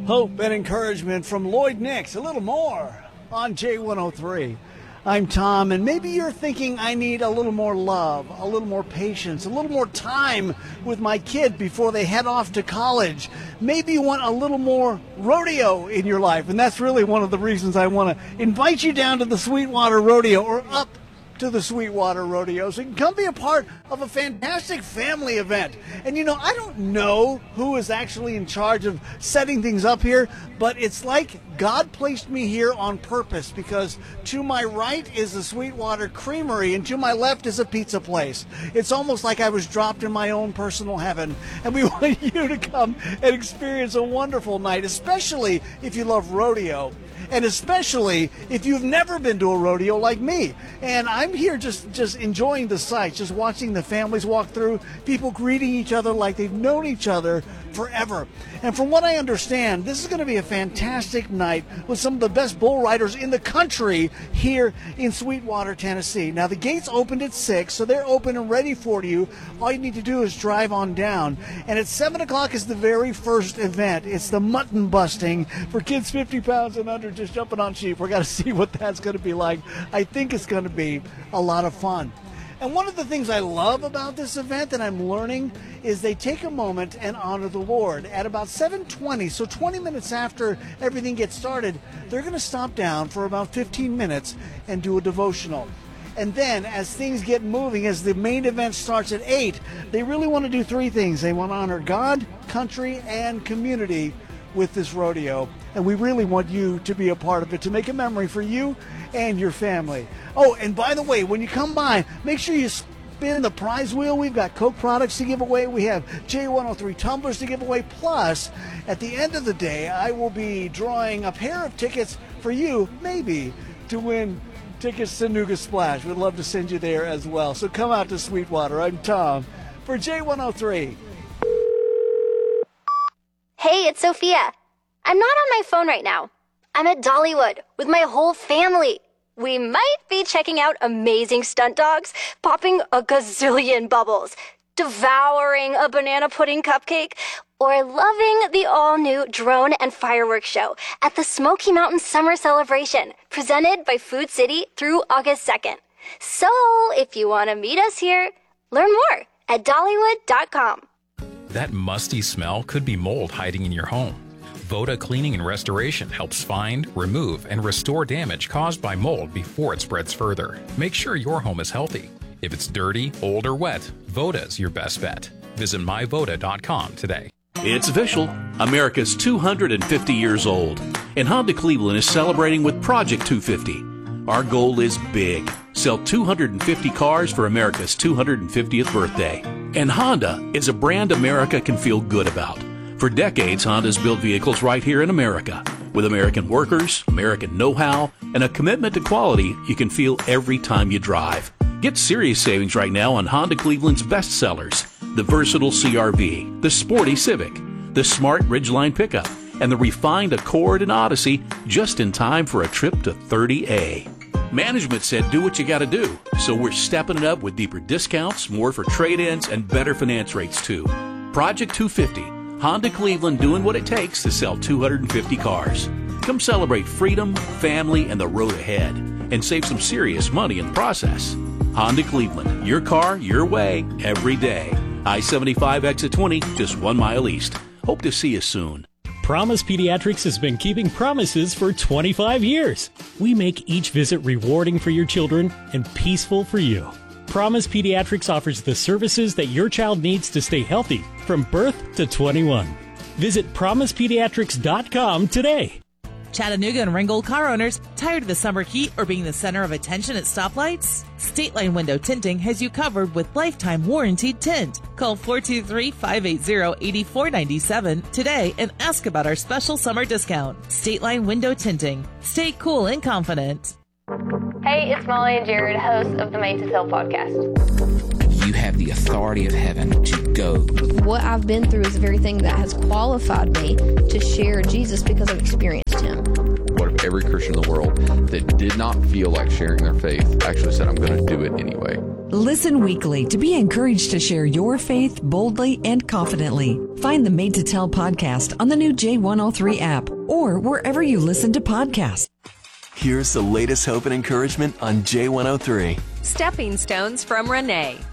Hope and encouragement from Lloyd Nix. A little more on J103. I'm Tom, and maybe you're thinking I need a little more love, a little more patience, a little more time with my kid before they head off to college. Maybe you want a little more rodeo in your life, and that's really one of the reasons I want to invite you down to the Sweetwater Rodeo or up to the Sweetwater Rodeo so you can come be a part of a fantastic family event. And you know, I don't know who is actually in charge of setting things up here, but it's like God placed me here on purpose, because to my right is the Sweetwater Creamery and to my left is a pizza place. It's almost like I was dropped in my own personal heaven, and we want you to come and experience a wonderful night, especially if you love rodeo. And especially if you've never been to a rodeo like me. And I'm here just enjoying the sights, just watching the families walk through, people greeting each other like they've known each other forever. And from what I understand, this is going to be a fantastic night with some of the best bull riders in the country here in Sweetwater, Tennessee. Now, the gates opened at 6, so they're open and ready for you. All you need to do is drive on down. And at 7 o'clock is the very first event. It's the mutton busting for kids 50 pounds and under, just jumping on sheep. We're going to see what that's going to be like. I think it's going to be a lot of fun. And one of the things I love about this event that I'm learning is they take a moment and honor the Lord. At about 7:20, so 20 minutes after everything gets started, they're going to stop down for about 15 minutes and do a devotional. And then as things get moving, as the main event starts at 8, they really want to do 3 things. They want to honor God, country, and community with this rodeo. And we really want you to be a part of it, to make a memory for you and your family. Oh, and by the way, when you come by, make sure you spin the prize wheel. We've got Coke products to give away. We have J103 tumblers to give away. Plus, at the end of the day, I will be drawing a pair of tickets for you, maybe, to win tickets to Nuga Splash. We'd love to send you there as well. So come out to Sweetwater. I'm Tom for J103. Hey, it's Sophia. I'm not on my phone right now. I'm at Dollywood with my whole family. We might be checking out amazing stunt dogs, popping a gazillion bubbles, devouring a banana pudding cupcake, or loving the all-new drone and fireworks show at the Smoky Mountain Summer Celebration, presented by Food City through August 2nd. So, if you want to meet us here, learn more at Dollywood.com. That musty smell could be mold hiding in your home. Voda Cleaning and Restoration helps find, remove, and restore damage caused by mold before it spreads further. Make sure your home is healthy. If it's dirty, old, or wet, Voda's your best bet. Visit myvoda.com today. It's official. America's 250 years old, and Honda Cleveland is celebrating with Project 250. Our goal is big. Sell 250 cars for America's 250th birthday. And Honda is a brand America can feel good about. For decades, Honda's built vehicles right here in America. With American workers, American know-how, and a commitment to quality you can feel every time you drive. Get serious savings right now on Honda Cleveland's best sellers: the versatile CR-V, the sporty Civic, the smart Ridgeline pickup, and the refined Accord and Odyssey, just in time for a trip to 30A. Management said do what you got to do, so we're stepping it up with deeper discounts, more for trade-ins, and better finance rates too. Project 250. Honda Cleveland doing what it takes to sell 250 cars. Come celebrate freedom, family, and the road ahead, and save some serious money in the process. Honda Cleveland, your car, your way, every day. I-75 exit 20, just 1 mile east. Hope to see you soon. Promise Pediatrics has been keeping promises for 25 years. We make each visit rewarding for your children and peaceful for you. Promise Pediatrics offers the services that your child needs to stay healthy from birth to 21. Visit PromisePediatrics.com today. Chattanooga and Ringgold car owners, tired of the summer heat or being the center of attention at stoplights? State Line Window Tinting has you covered with lifetime warranted tint. Call 423-580-8497 today and ask about our special summer discount. State Line Window Tinting. Stay cool and confident. Hey, it's Molly and Jared, hosts of the Made to Sell podcast. You have the authority of heaven to go. What I've been through is the very thing that has qualified me to share Jesus because I've experienced him. What if every Christian in the world that did not feel like sharing their faith actually said, I'm going to do it anyway. Listen weekly to be encouraged to share your faith boldly and confidently. Find the Made to Tell podcast on the new J103 app or wherever you listen to podcasts. Here's the latest hope and encouragement on J103. Stepping Stones from Renee.